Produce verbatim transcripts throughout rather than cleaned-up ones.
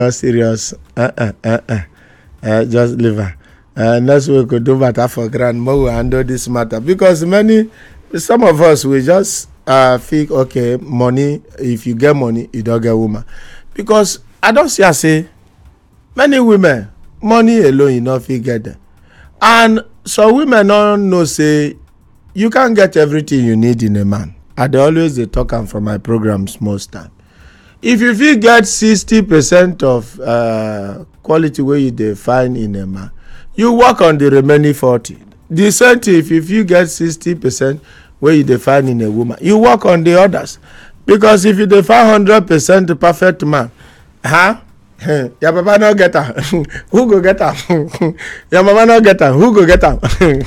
Not serious. Uh-uh, uh-uh. Uh, just leave her. Uh, next week we'll do matter for grandma. We'll handle this matter because many, some of us we just uh think okay, money. If you get money, you don't get woman. Because I don't see I say many women money alone you not fit get them, and so women don't know say you can't get everything you need in a man. I dey always dey talk am from my programs most time. If you fit get sixty percent of uh, quality wey you dey find in a man, you work on the remaining forty. The same thing if you fit get sixty percent wey you dey find in a woman, you work on the others. Because if you dey find hundred percent perfect man, huh? Your papa no get am. Who go get am? Your mama no get am. Who go get am?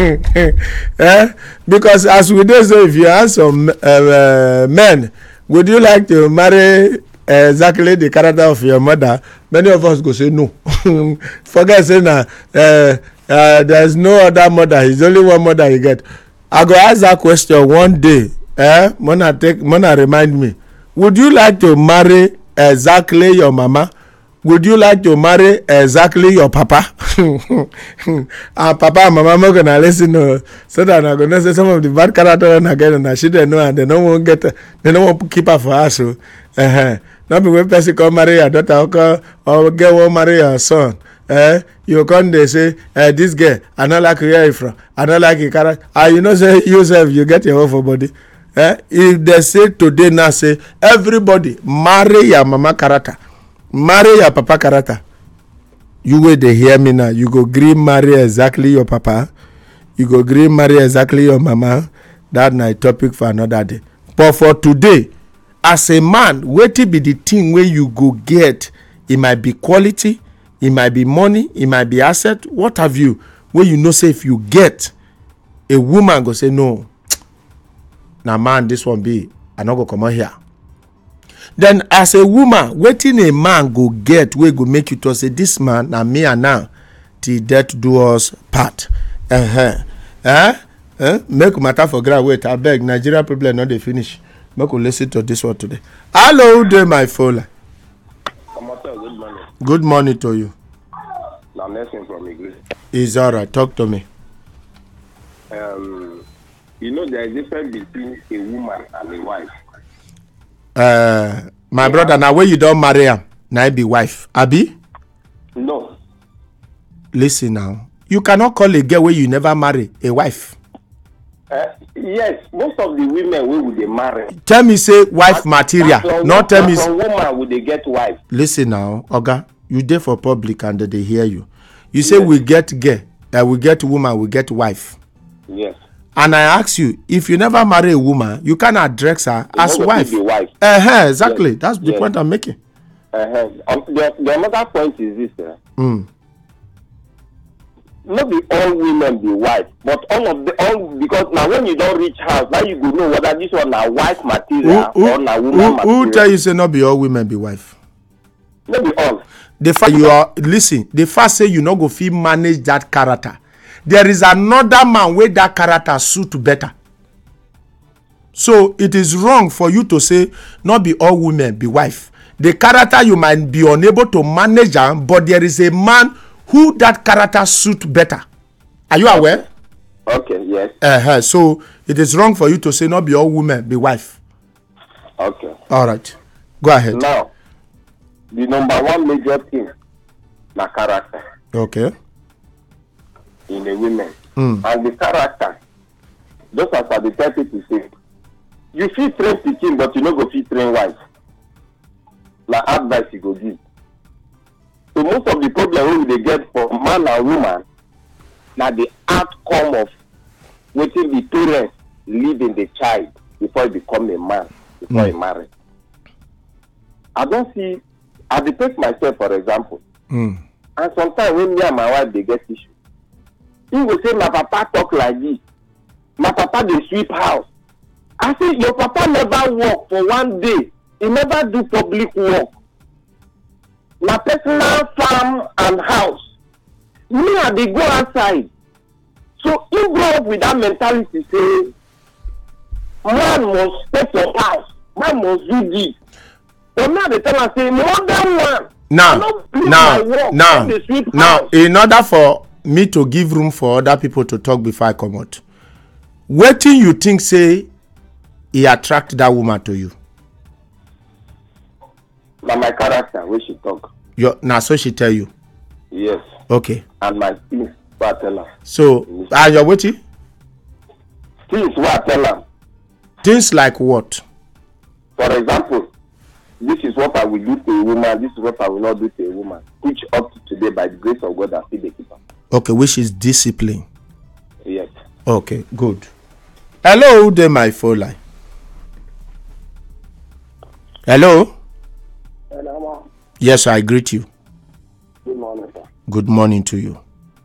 Eh? Because as we dey say, if you ask some uh, uh, men, would you like to marry exactly the character of your mother? Many of us go say no. Forget say na uh, uh, there is no other mother. It's only one mother you get. I go ask that question one day. Eh? Mona take, Mona remind me. Would you like to marry exactly your mama? Would you like to marry exactly your papa? And papa and mama are gonna listen uh, so that I'm gonna say some of the bad character and again and she don't know and they don't want get they don't want to keep her for us. So uh-huh. Not be when person come marry your daughter or, or girl will marry your son. Eh, you come they say uh, this girl I don't like where you from. I don't like your character. And you know say yourself you get your own for body. Eh? If they say today now say everybody marry your mama character. Marry your papa character. You wey dey hear me now, you go gree marry exactly your papa, you go gree marry exactly your mama. That na a topic for another day. But for today, as a man, wetin be the thing wey you go get? It might be quality, it might be money, it might be asset. What have you? Where you know say if you get, a woman go say no. Now man, this one be I no go come out here. Then as a woman, wetin a man go get wey go make you to say this man na me and now till death do us part. Uh-huh. Eh? Eh? Make matter for ground. Wait, I beg. Nigeria problem not dey finish. Make we listen to this one today. Hello there, my phone. Good morning. Good morning to you. I'm Nelson from English. It's alright. Talk to me. Um, you know there is a difference between a woman and a wife. Uh, my yeah. brother, now when you don't marry him, now be wife. Abi? No. Listen now. You cannot call a girl where you never marry a wife. Uh, yes, most of the women we would they marry. Tell me, say wife As, material. as Not tell me. From woman would they get wife? Listen now, Oga. You there for public and they hear you. You say yes. we get girl, uh, we get woman, we get wife. Yes. And I ask you, if you never marry a woman, you can address her You as wife. wife. Uh-huh, exactly. Yes. That's the yes. point I'm making. Uh-huh. Um, the, the another point is this. Uh, Mm. Not be all women be wife, but all of the all because now when you don't reach house, now you go know whether this one a wife material Who, who, or na woman who, material. who tell you say not be all women be wife? Not be all. The fact you are listen, the fact say you not go fit manage that character. There is another man where that character suit better. So it is wrong for you to say not be all women be wife. The character you might be unable to manage them, but there is a man who that character suit better. Are you aware? Okay, yes. Uh-huh. So it is wrong for you to say not be all women be wife. Okay. All right. Go ahead. Now, the number one major thing na character Okay. in a woman. Mm. And the character, those as I dey tell people say, you fit train pikin but you no go fit train wife. Na advice you go give. So most of the problem wey we dey get for man and woman na the outcome of wetin the parents leave in the child before he become a man, before mm. he marry. I don see, I dey take myself for example. Mm. And sometimes when me and my wife dey get issue, he go say my papa talk like this, my papa dey sweep house. I say your papa never work for one day, he never do public work. Na personal farm and house. Me I dey go outside. So he grow up with that mentality say man must stay for house, man must do this. But now they tell us say more than one now now now now in order for me to give room for other people to talk before I come out, wetin you think say he attract that woman to you? Na my character wey she talk. Your na so she tell you? Yes. Okay. And my things wey I tell her. So and your wetin? Things wey I tell her. Things like what? For example, this is what I will do to a woman, this is what I will not do to a woman, which up to today, by the grace of God, I still dey keep her. Okay, which is discipline. Yes. Okay, good. Hello, who dey my phone line? Hello? Hello, ma. Yes, I greet you. Good morning, sir. Good morning to you.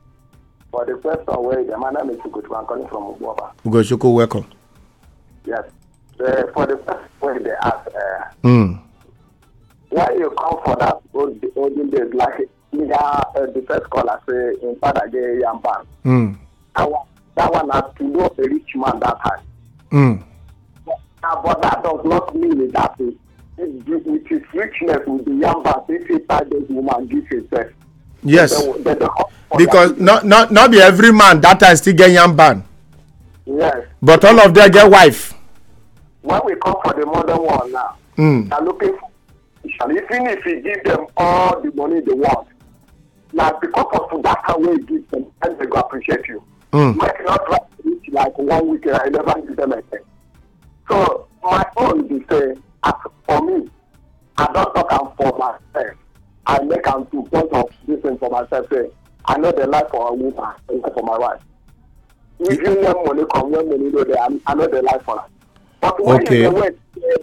For the question where the man is good one calling from Ugoba. Ugochukwu, welcome. Yes. Uh, for the first where they ask, uh, Mm. why you come for that old olden days like yeah, uh, the first caller say in father gay young man. Mm. That one, that one has to know a rich man that time. Mm. Uh, but that does not mean that it, it, with his richness with the young man, if he find this woman give himself. Yes. The, the, the, Because not not not be every man that time still get young ban. yes. But all of them get wife. When we come for the modern one now, Mm. they're looking for, even if you give them all the money they want, now because of that how we give them, and they go appreciate you. Mm. You cannot try to reach like one week and I never give them anything. So my own is say, as for me, I don't talk am for myself. I make am to point of this thing for myself. Say, I know the life for a woman, and for my wife. If you want money, come when money go there, I know the life for her. But when Okay. you wait,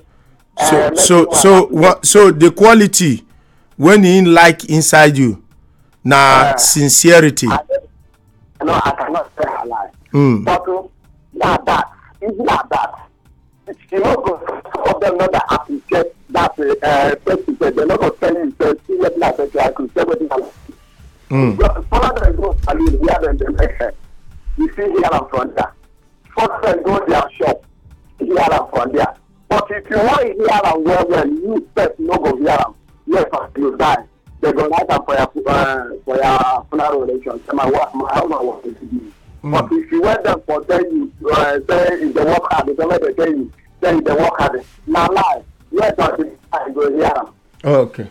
So uh, so so what? So the quality when he like inside you, na Uh, sincerity. I, no, I cannot say her lie. Mm. But uh, like that, even like that, you know, some of them not that appreciate that uh, face to face. They're not going to tell you, say, see what like that, I could say what you want. Mm. Follow them go salute, we have them, them excel. You see here and from there. Follow them go their shop, here and from there. But if you want to hear and well, well, you first no go hear them. Yes, you die. They go write them for your uh, for your funeral relations. My wife, my husband was to do. Mm. But if you want them for tell you, uh, say if they work hard, they don't let them tell you, say if they work hard. Now lie. Yes, I go hear them. Okay.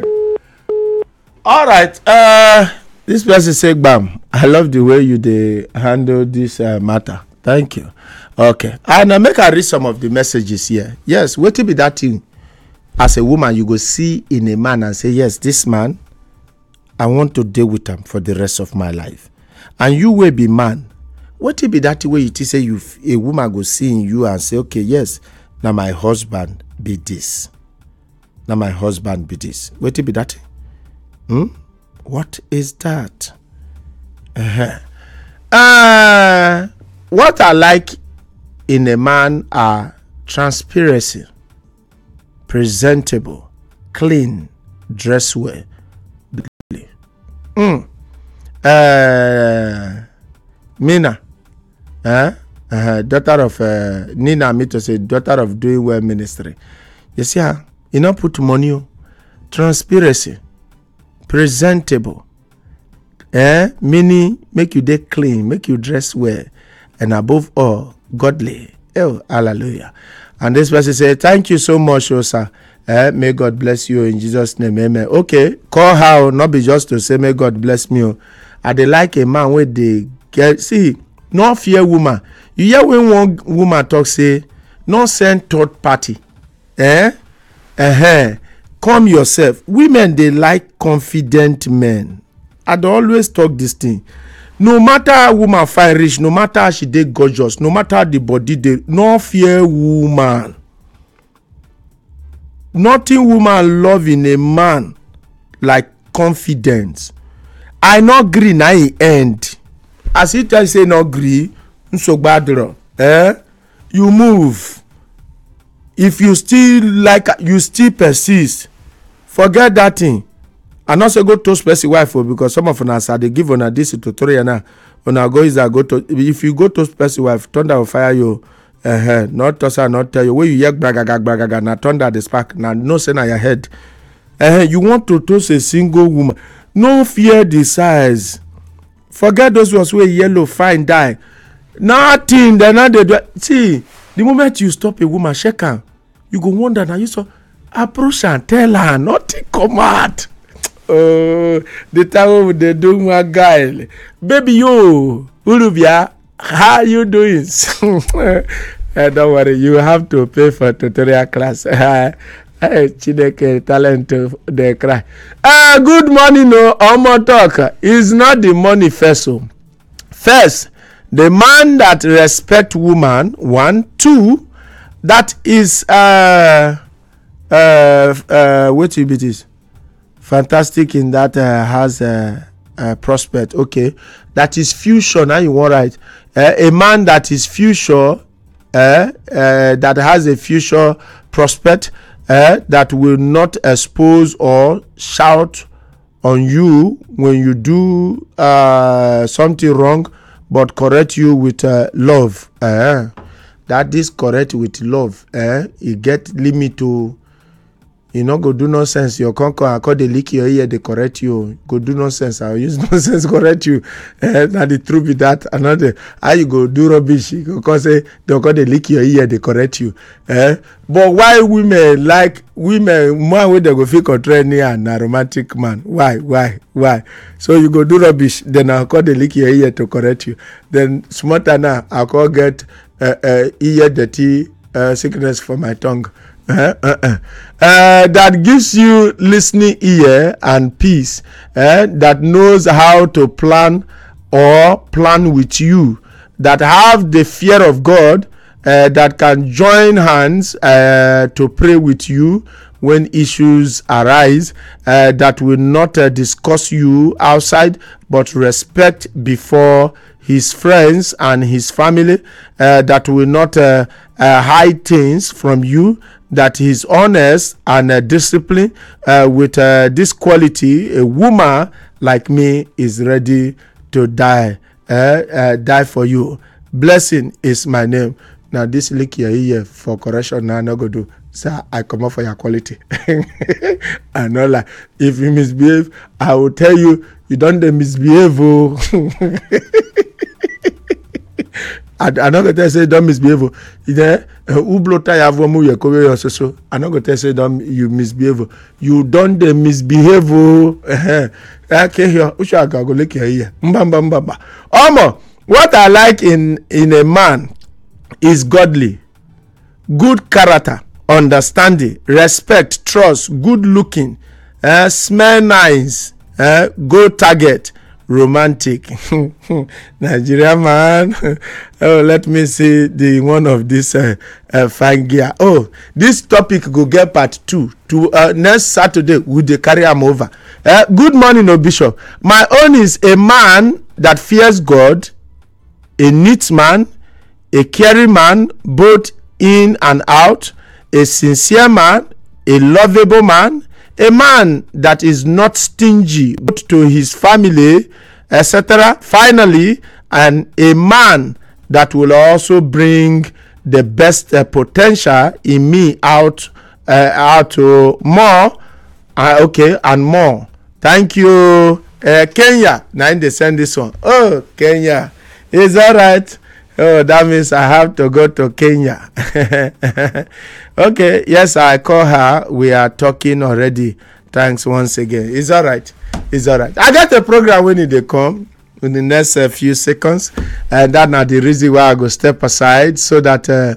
All right. Uh, this person say, "Bam, I love the way you dey handle this uh, matter. Thank you." Okay. And I make I read some of the messages here. Yes, wetin be that thing? As a woman, you go see in a man and say, "Yes, this man, I want to deal with him for the rest of my life." And you will be man. Wetin be that way you think say you a woman go see in you and say, "Okay, yes, now my husband be this. Now my husband be this." Wetin be that? Hmm? What is that? Uh-huh. Uh, what I like in a man are transparency, presentable, clean, dress well. Mm. Uh, Mina, uh, uh, daughter of uh, Nina, me to say daughter of doing well ministry. You see, huh? You not put money, oh. Transparency, presentable, eh? Meaning make you dey clean, make you dress well, and above all, godly. Oh, hallelujah. And this person say, "Thank you so much, oh, sir. Eh, may God bless you in Jesus' name, amen." Okay, call her, not be just to say, "May God bless me." Oh. I dey like a man where they get, see, no fear woman. You hear when one woman talk, say, no send third party. Eh? Uh-huh. Come yourself. Women, they like confident men. I dey always talk this thing. No matter how woman fine rich, no matter how she dey gorgeous, no matter how the body dey, no fear woman. Nothing woman love in a man like confidence. I no gree na e end. As he tell say no gree, nsogbadro. Eh? You move. If you still like, you still persist. Forget that thing. And also go toast person wife for, because some of us are they give on a this tutorial now. On a go is a go to, if you go toast person wife, thunder will fire you. Uh-huh. Not toss her, not tell you. Where you hear bragaga bragaga, na thunder the spark. Now no say na your head. Uh, you want to toast a single woman. No fear the size. Forget those ones where yellow, fine, die. Nothing. They're not they do. See, the moment you stop a woman, shake her, you go wonder now. You saw approach and tell her nothing come out. Oh, the time they do my guy, baby, yo, Olivia, how you doing? uh, don't worry, you have to pay for tutorial class. Hey, Chineke talent to the cry. Uh, good morning, no, Omo talk. It's not the money first. So. First, the man that respect woman, one, two, that is, uh, uh, uh, what will be this? Fantastic in that uh, has a uh, uh, prospect. Okay, that is future. Now you want right? Uh, a man that is future, uh, uh, that has a future prospect, uh, that will not expose or shout on you when you do uh, something wrong, but correct you with uh, love. Uh, that is correct with love. Uh, you get limit to. You know, go do nonsense. Your conquer, I call the lick your ear, they correct you. Go do nonsense. I'll use nonsense, correct you. Uh, now the truth be that. Another, how you go do rubbish? Because uh, they'll call the lick your ear, they correct you. Uh, but why women like women, more way they go feel contrary and a romantic man? Why? Why? Why? So you go do rubbish, then I'll call the lick your ear to correct you. Then smarter now, I'll call get uh, uh, ear dirty uh, sickness for my tongue. Uh, uh, uh. Uh, that gives you listening ear and peace, uh, that knows how to plan or plan with you, that have the fear of God, uh, that can join hands uh, to pray with you when issues arise, uh, that will not uh, discuss you outside but respect before his friends and his family, uh, that will not uh, uh, hide things from you, that is honest and uh, disciplined. Uh, with uh, this quality, a woman like me is ready to die, uh, uh, die for you. Blessing is my name. Now this lick your ear for correction. Now no go do. Sir, I come up for your quality. I know, like if you misbehave, I will tell you you don't misbehave. Oh. I I'm not gonna say don't misbehave. Then who blow tire for me? You come here so. I'm not gonna say don't you misbehave. You don't misbehave. Okay, here. Who should go look here? Mbamba mbamba. Omo, what I like in in a man is godly, good character, understanding, respect, trust, good looking, uh, smell nice, uh, go target. Romantic. Nigeria man. Oh, let me see the one of this uh, uh, fine gear. Oh, this topic go get part two to uh, next Saturday. Would they carry am over? Uh, good morning, no Bishop. My own is a man that fears God, a neat man, a caring man, both in and out, a sincere man, a lovable man, a man that is not stingy to his family, et cetera. Finally, and a man that will also bring the best uh, potential in me out, uh, out to more, uh, okay, and more. Thank you, uh, Kenya. Now they send this one. Oh, Kenya, is all right. Oh, that means I have to go to Kenya. Okay, yes, I call her. We are talking already. Thanks once again. It's all right. It's all right. I got a program when they come in the next uh, few seconds. And that's not the reason why I go step aside so that uh,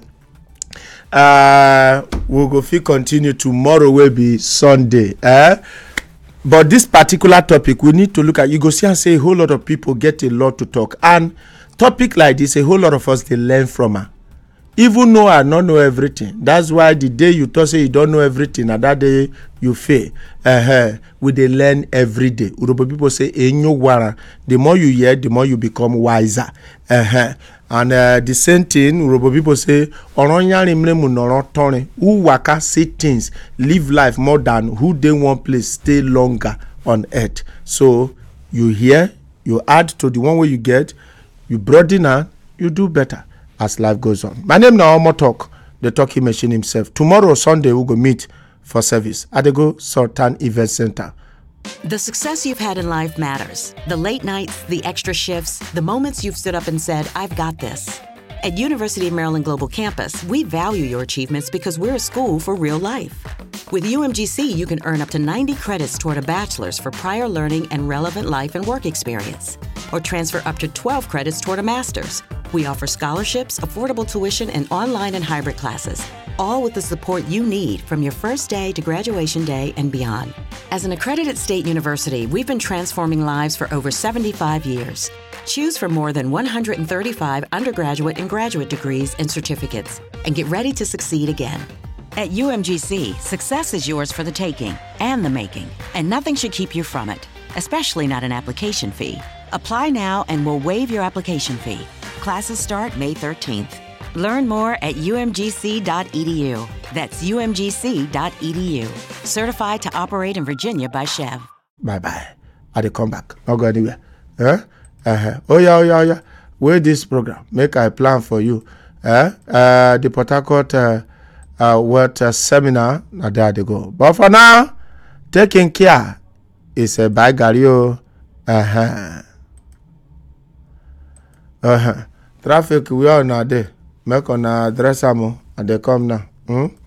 uh, we'll go feel continue. Tomorrow will be Sunday. Eh? But this particular topic, we need to look at. You go see and say a whole lot of people get a lot to talk. And topic like this, a whole lot of us, they learn from her. Even though I don't know everything. That's why the day you talk say you don't know everything, and that day you fail. Uh-huh. We they learn every day. Urobo people say, the more you hear, the more you become wiser. Uh-huh. And uh, the same thing, Urobo people say, who waka say things, live life more than who they want place, stay longer on earth. So you hear, you add to the one way you get, you broaden out, you do better as life goes on. My name now Omo Talk, the talking machine himself. Tomorrow Sunday we'll go meet for service. I dey go Sultan Event Center. The success you've had in life matters. The late nights, the extra shifts, the moments you've stood up and said, I've got this. At University of Maryland Global Campus, we value your achievements because we're a school for real life. With U M G C, you can earn up to ninety credits toward a bachelor's for prior learning and relevant life and work experience, or transfer up to twelve credits toward a master's. We offer scholarships, affordable tuition, and online and hybrid classes, all with the support you need from your first day to graduation day and beyond. As an accredited state university, we've been transforming lives for over seventy-five years. Choose from more than one hundred thirty-five undergraduate and graduate degrees and certificates, and get ready to succeed again. At U M G C, success is yours for the taking and the making, and nothing should keep you from it, especially not an application fee. Apply now and we'll waive your application fee. Classes start May thirteenth. Learn more at U M G C dot E D U. That's U M G C dot E D U. Certified to operate in Virginia by Chev. Bye-bye. I dey come back. Not go anywhere. Eh? Uh-huh. Oh, yeah, oh, yeah, oh, yeah. Wait this program. Make I plan for you. Eh? Uh, the Port Harcourt uh, uh, World uh, Seminar. Now there they go. But for now, taking care is a bye, Gario. Uh-huh. Uh-huh. Traffic, we are now there. Make on a dress ammo and they come now. Hmm?